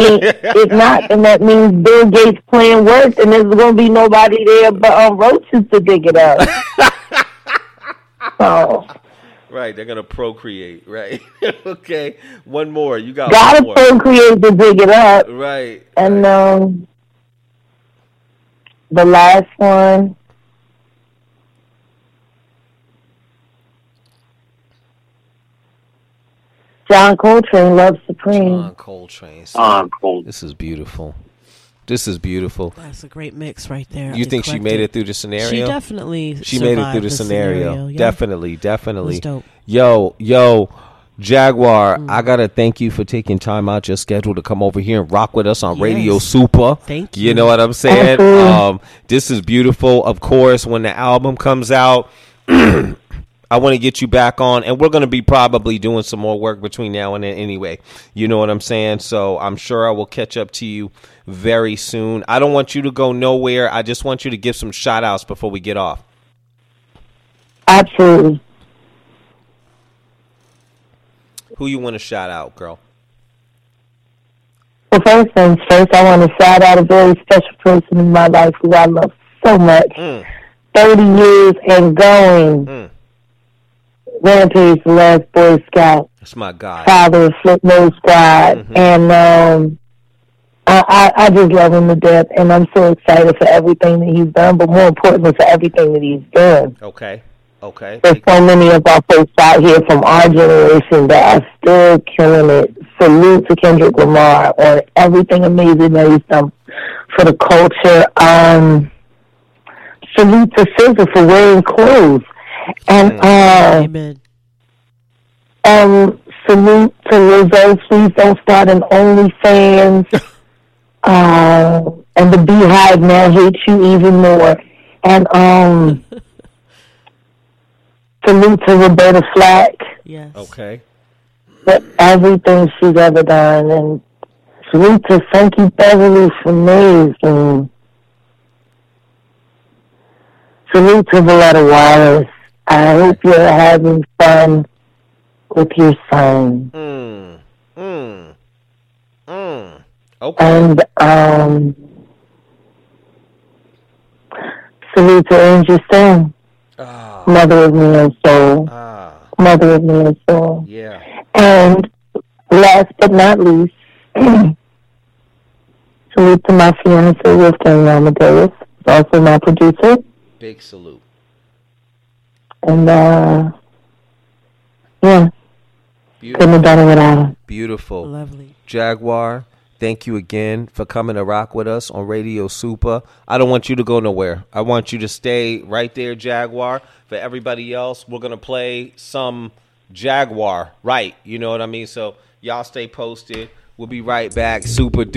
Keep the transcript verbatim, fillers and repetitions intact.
mean, if not, then that means Bill Gates' plan worked, and there's going to be nobody there but um, roaches to dig it up. So, right, they're gonna procreate, right? Okay, one more. You got gotta one more. procreate to dig it up, Right? And right. um, the last one. John Coltrane, Love Supreme. John Coltrane. John Coltrane. This is beautiful. This is beautiful. That's a great mix right there. You think Eclectic. she made it through the scenario? She definitely She made it through the, the scenario. scenario. Yeah. Definitely, definitely. It was dope. Yo, yo, Jaguar, mm. I gotta thank you for taking time out your schedule to come over here and rock with us on yes. Radio Super. Thank you. You know what I'm saying? um, this is beautiful. Of course, when the album comes out, I want to get you back on, and we're going to be probably doing some more work between now and then anyway. You know what I'm saying? So I'm sure I will catch up to you very soon. I don't want you to go nowhere. I just want you to give some shout outs before we get off. Absolutely. Who you want to shout out, girl? Well, first things first, I want to shout out a very special person in my life who I love so much. Mm. thirty years and going. Mm. Rampage, the last Boy Scout. That's my guy. Father of Flipmode Squad. Mm-hmm. And um, I, I, I just love him to death. And I'm so excited for everything that he's done, but more importantly, for everything that he's doing. Okay. Okay. There's so many of our folks out here from our generation that are still killing it. Salute to Kendrick Lamar on everything amazing that he's done for the culture. Um, salute to S Z A for wearing clothes. And uh, Amen. Um, salute to Lizzo. Please don't start an OnlyFans. uh, and the Beehive now hates you even more. And um, salute to Roberta Flack. Yes. Okay. For everything she's ever done. And salute to Funky Beverly for Maze. And salute to Valletta Wallace. I hope you're having fun with your son. Mm. Mm. Mm. Okay. And um, salute to Angel Stone, oh. Mother of Me and Soul. Ah. Mother of Me and Soul. Yeah. And last but not least, salute to my fiance, Wolfgang Amadeus, also my producer. Big salute. And, uh, yeah, Beautiful. couldn't have done it without him. Beautiful. Lovely. Jaguar, thank you again for coming to rock with us on Radio Super. I don't want you to go nowhere. I want you to stay right there, Jaguar. For everybody else, we're going to play some Jaguar, right? You know what I mean? So y'all stay posted. We'll be right back. Super